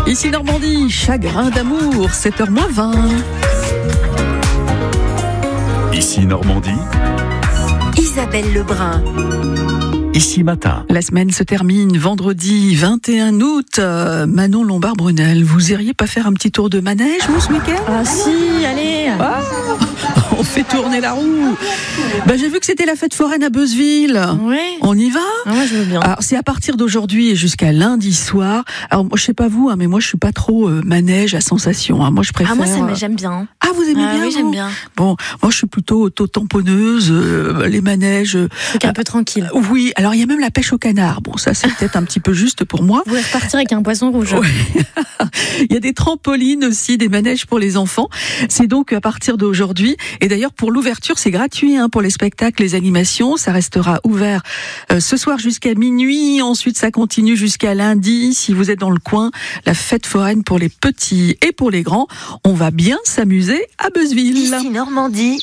Ici Normandie, chagrin d'amour, 7h-20. Ici Normandie, Isabelle Lebrun. Ici Matin. La semaine se termine vendredi 21 août. Manon Lombard-Brunel, vous iriez pas faire un petit tour de manège, vous, ce week-end ? Ah si, allez. On fait tourner la roue. J'ai vu que c'était la fête foraine à Beuzeville. Ouais. On y va ? Moi je veux bien. Alors, c'est à partir d'aujourd'hui et jusqu'à lundi soir. Alors, moi, je sais pas vous, mais moi, je suis pas trop manège à sensation. Moi, je préfère. Moi j'aime bien. Ah, vous aimez bien ? Oui, j'aime bien. Bon, moi, je suis plutôt auto-tamponneuse, les manèges. Donc un peu tranquille. Oui, alors il y a même la pêche au canard. Bon, ça, c'est peut-être un petit peu juste pour moi. Vous voulez repartir avec un poisson rouge. Ouais. Il y a des trampolines aussi, des manèges pour les enfants. C'est donc à partir d'aujourd'hui. Et d'ailleurs, pour l'ouverture, c'est gratuit pour les spectacles, les animations. Ça restera ouvert ce soir jusqu'à minuit. Ensuite, ça continue jusqu'à lundi. Si vous êtes dans le coin, la fête foraine pour les petits et pour les grands. On va bien s'amuser à Beuzeville. Ici Normandie,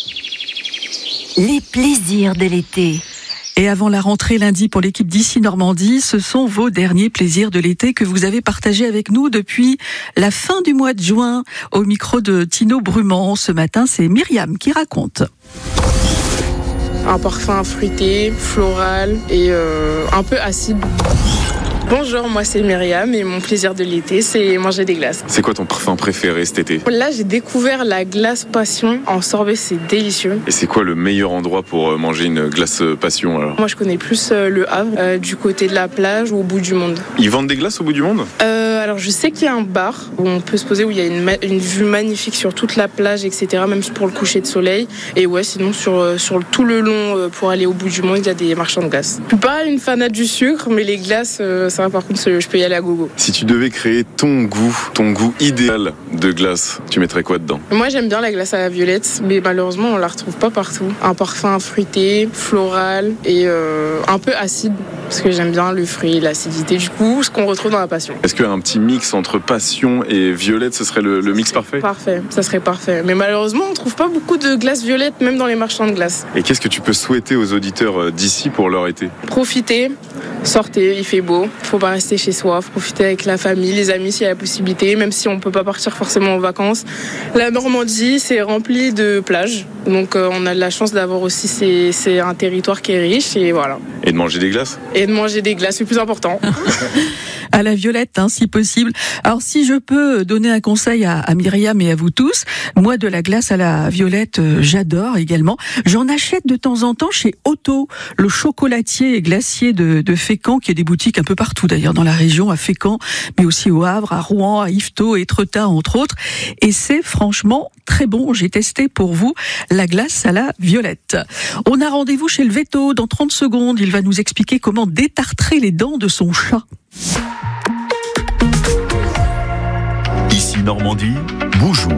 les plaisirs de l'été. Et avant la rentrée lundi pour l'équipe d'Ici Normandie, ce sont vos derniers plaisirs de l'été que vous avez partagés avec nous depuis la fin du mois de juin. Au micro de Tino Brumand, ce matin, c'est Myriam qui raconte. Un parfum fruité, floral et un peu acide. Bonjour, moi c'est Myriam et mon plaisir de l'été, c'est manger des glaces. C'est quoi ton parfum préféré cet été ? Là, j'ai découvert la glace passion en sorbet, c'est délicieux. Et c'est quoi le meilleur endroit pour manger une glace passion alors ? Moi, je connais plus le Havre, du côté de la plage ou au bout du monde. Ils vendent des glaces au bout du monde ? Alors, je sais qu'il y a un bar où on peut se poser, où il y a une vue magnifique sur toute la plage, etc., même pour le coucher de soleil. Et ouais, sinon, sur tout le long, pour aller au bout du monde, il y a des marchands de glace. Je suis pas une fanat du sucre, mais les glaces, ça va, par contre, je peux y aller à gogo. Si tu devais créer ton goût idéal de glace, tu mettrais quoi dedans ? Moi, j'aime bien la glace à la violette, mais malheureusement, on la retrouve pas partout. Un parfum fruité, floral et un peu acide, parce que j'aime bien le fruit, l'acidité. Du coup, ce qu'on retrouve dans la passion. Est-ce qu'un petit mix entre passion et violette, ce serait le mix parfait ? Parfait, ça serait parfait. Mais malheureusement, on trouve pas beaucoup de glace violette, même dans les marchands de glace. Et qu'est-ce que tu peux souhaiter aux auditeurs d'ici pour leur été ? Profitez, sortez, il fait beau. Faut pas rester chez soi, faut profiter avec la famille, les amis s'il y a la possibilité, même si on peut pas partir forcément en vacances. La Normandie, c'est rempli de plages. Donc on a de la chance d'avoir aussi, c'est un territoire qui est riche et voilà. Et de manger des glaces ? Et de manger des glaces, c'est le plus important. À la violette, si possible. Alors, si je peux donner un conseil à Myriam et à vous tous, moi, de la glace à la violette, j'adore également. J'en achète de temps en temps chez Otto, le chocolatier et glacier de Fécamp, qui a des boutiques un peu partout, d'ailleurs, dans la région, à Fécamp, mais aussi au Havre, à Rouen, à Yvetot, Étretat, entre autres. Et c'est franchement très bon. J'ai testé pour vous la glace à la violette. On a rendez-vous chez le Veto dans 30 secondes. Il va nous expliquer comment détartrer les dents de son chat. Ici Normandie, bonjour.